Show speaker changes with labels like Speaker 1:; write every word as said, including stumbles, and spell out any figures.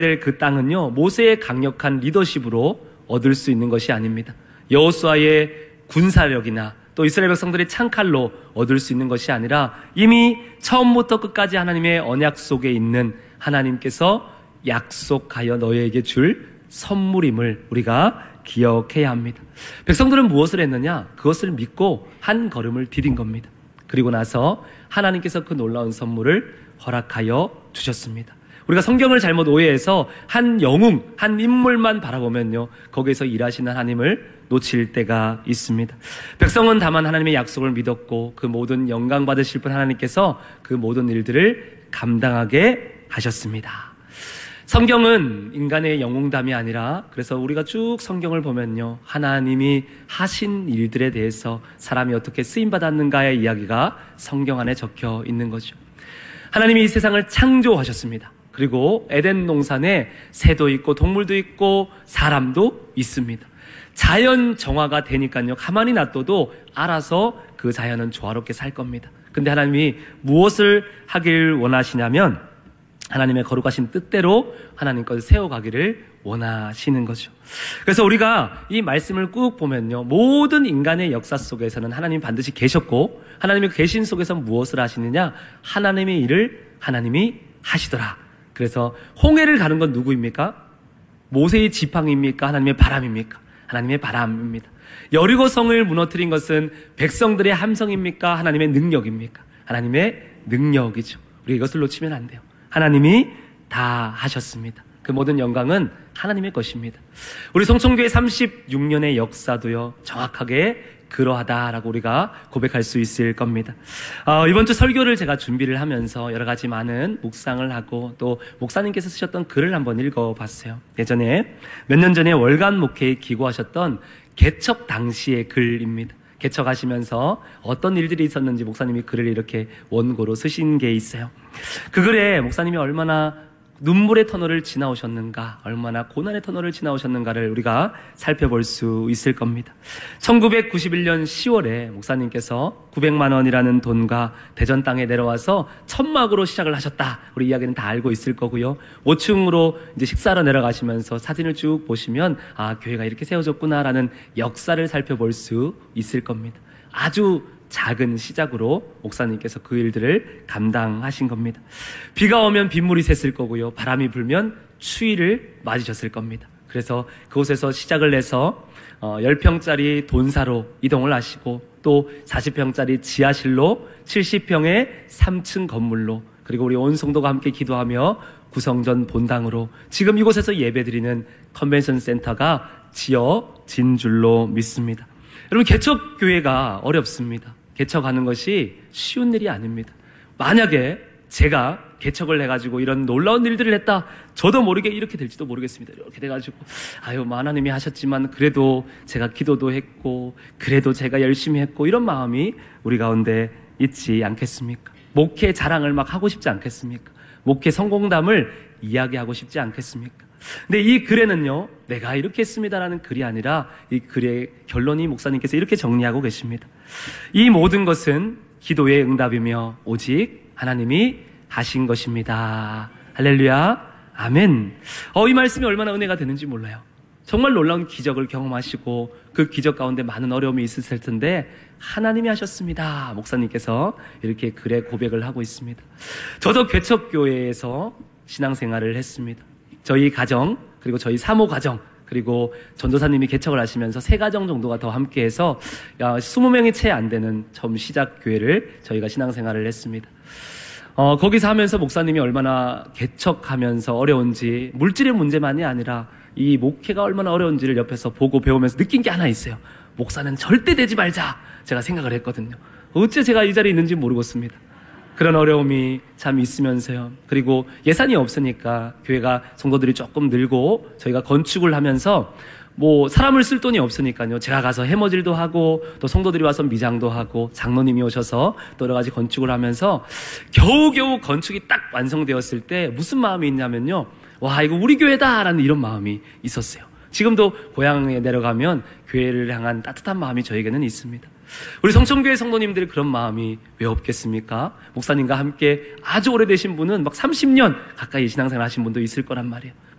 Speaker 1: 그 땅은요, 모세의 강력한 리더십으로 얻을 수 있는 것이 아닙니다. 여호수아의 군사력이나 또 이스라엘 백성들의 창칼로 얻을 수 있는 것이 아니라 이미 처음부터 끝까지 하나님의 언약 속에 있는 하나님께서 약속하여 너희에게 줄 선물임을 우리가 기억해야 합니다. 백성들은 무엇을 했느냐? 그것을 믿고 한 걸음을 디딘 겁니다. 그리고 나서 하나님께서 그 놀라운 선물을 허락하여 주셨습니다. 우리가 성경을 잘못 오해해서 한 영웅, 한 인물만 바라보면요, 거기에서 일하시는 하나님을 놓칠 때가 있습니다. 백성은 다만 하나님의 약속을 믿었고 그 모든 영광 받으실 분 하나님께서 그 모든 일들을 감당하게 하셨습니다. 성경은 인간의 영웅담이 아니라, 그래서 우리가 쭉 성경을 보면요, 하나님이 하신 일들에 대해서 사람이 어떻게 쓰임받았는가의 이야기가 성경 안에 적혀 있는 거죠. 하나님이 이 세상을 창조하셨습니다. 그리고 에덴 동산에 새도 있고 동물도 있고 사람도 있습니다. 자연 정화가 되니까요, 가만히 놔둬도 알아서 그 자연은 조화롭게 살 겁니다. 근데 하나님이 무엇을 하길 원하시냐면 하나님의 거룩하신 뜻대로 하나님 것을 세워가기를 원하시는 거죠. 그래서 우리가 이 말씀을 꾹 보면요, 모든 인간의 역사 속에서는 하나님 반드시 계셨고, 하나님의 계신 속에서 무엇을 하시느냐? 하나님의 일을 하나님이 하시더라. 그래서 홍해를 가는 건 누구입니까? 모세의 지팡이입니까? 하나님의 바람입니까? 하나님의 바람입니다. 여리고 성을 무너뜨린 것은 백성들의 함성입니까? 하나님의 능력입니까? 하나님의 능력이죠. 우리 이것을 놓치면 안 돼요. 하나님이 다 하셨습니다. 그 모든 영광은 하나님의 것입니다. 우리 송천교회 삼십육 년의 역사도요, 정확하게 그러하다라고 우리가 고백할 수 있을 겁니다. 어, 이번 주 설교를 제가 준비를 하면서 여러 가지 많은 묵상을 하고 또 목사님께서 쓰셨던 글을 한번 읽어봤어요. 예전에 몇 년 전에 월간 목회에 기고하셨던 개척 당시의 글입니다. 개척하시면서 어떤 일들이 있었는지 목사님이 글을 이렇게 원고로 쓰신 게 있어요. 그 글에 목사님이 얼마나 눈물의 터널을 지나오셨는가, 얼마나 고난의 터널을 지나오셨는가를 우리가 살펴볼 수 있을 겁니다. 천구백구십일 년 시월에 목사님께서 구백만 원이라는 돈과 대전 땅에 내려와서 천막으로 시작을 하셨다. 우리 이야기는 다 알고 있을 거고요. 오 층으로 이제 식사로 내려가시면서 사진을 쭉 보시면 아, 교회가 이렇게 세워졌구나라는 역사를 살펴볼 수 있을 겁니다. 아주 작은 시작으로 목사님께서 그 일들을 감당하신 겁니다. 비가 오면 빗물이 샜을 거고요, 바람이 불면 추위를 맞으셨을 겁니다. 그래서 그곳에서 시작을 해서 어, 십 평짜리 돈사로 이동을 하시고 또 사십 평짜리 지하실로 칠십 평의 삼 층 건물로, 그리고 우리 온 성도가 함께 기도하며 구성전 본당으로 지금 이곳에서 예배드리는 컨벤션 센터가 지어진 줄로 믿습니다. 여러분, 개척교회가 어렵습니다. 개척하는 것이 쉬운 일이 아닙니다. 만약에 제가 개척을 해가지고 이런 놀라운 일들을 했다, 저도 모르게 이렇게 될지도 모르겠습니다. 이렇게 돼가지고 아유, 하나님이 하셨지만 그래도 제가 기도도 했고 그래도 제가 열심히 했고, 이런 마음이 우리 가운데 있지 않겠습니까? 목회 자랑을 막 하고 싶지 않겠습니까? 목회 성공담을 이야기하고 싶지 않겠습니까? 근데 이 글에는요, 내가 이렇게 했습니다라는 글이 아니라 이 글의 결론이 목사님께서 이렇게 정리하고 계십니다. 이 모든 것은 기도의 응답이며 오직 하나님이 하신 것입니다. 할렐루야, 아멘. 어, 이 말씀이 얼마나 은혜가 되는지 몰라요. 정말 놀라운 기적을 경험하시고 그 기적 가운데 많은 어려움이 있으실 텐데 하나님이 하셨습니다. 목사님께서 이렇게 글에 고백을 하고 있습니다. 저도 개척교회에서 신앙생활을 했습니다. 저희 가정, 그리고 저희 사모 가정, 그리고 전도사님이 개척을 하시면서 세 가정 정도가 더 함께해서 이십 명이 채 안 되는 처음 시작 교회를 저희가 신앙생활을 했습니다. 어, 거기서 하면서 목사님이 얼마나 개척하면서 어려운지, 물질의 문제만이 아니라 이 목회가 얼마나 어려운지를 옆에서 보고 배우면서 느낀 게 하나 있어요. 목사는 절대 되지 말자, 제가 생각을 했거든요. 어째 제가 이 자리에 있는지 모르겠습니다. 그런 어려움이 참 있으면서요. 그리고 예산이 없으니까 교회가 성도들이 조금 늘고 저희가 건축을 하면서 뭐 사람을 쓸 돈이 없으니까요, 제가 가서 해머질도 하고 또 성도들이 와서 미장도 하고 장로님이 오셔서 또 여러 가지 건축을 하면서 겨우겨우 건축이 딱 완성되었을 때 무슨 마음이 있냐면요, 와, 이거 우리 교회다라는 이런 마음이 있었어요. 지금도 고향에 내려가면 교회를 향한 따뜻한 마음이 저에게는 있습니다. 우리 성천교회 성도님들이 그런 마음이 왜 없겠습니까? 목사님과 함께 아주 오래되신 분은 막 삼십 년 가까이 신앙생활 하신 분도 있을 거란 말이에요.